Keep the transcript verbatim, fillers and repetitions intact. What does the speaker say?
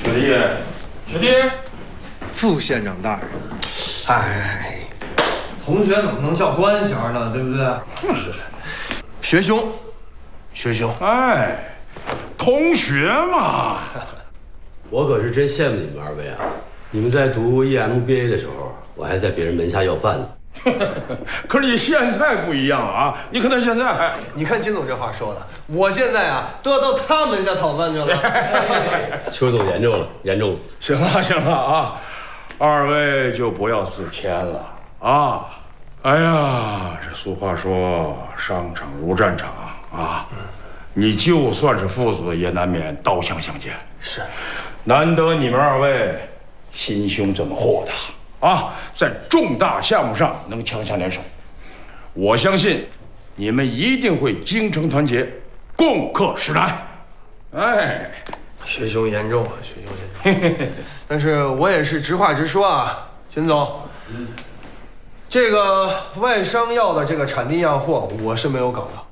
小弟，小弟， 副县长大人，哎， 同学怎么能叫官衔呢？对不对？ 是。 学兄，学兄， 哎，同学嘛。 我可是真羡慕你们二位啊！你们在读 E M B A 的时候，我还在别人门下要饭呢。 可是你现在不一样了啊！你看他现在， 你看金总这话说的，我现在啊都要到他门下讨饭去了。 邱总严重了，严重了。 行了行了啊，二位就不要自谦了啊！哎呀，这俗话说商场如战场啊，你就算是父子，也难免刀枪相见。 是， 难得你们二位心胸这么豁达啊，在重大项目上能强强联手，我相信你们一定会精诚团结，共克时难。哎， 学兄严重了，学兄严重了。但是我也是直话直说啊，秦总，这个外商药的这个产地样货我是没有搞的。